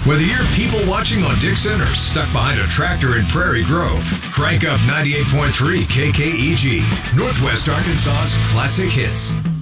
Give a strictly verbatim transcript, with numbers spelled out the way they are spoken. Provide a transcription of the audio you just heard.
Whether you're people watching on Dixon or stuck behind a tractor in Prairie Grove, crank up ninety-eight point three K K E G, Northwest Arkansas's classic hits.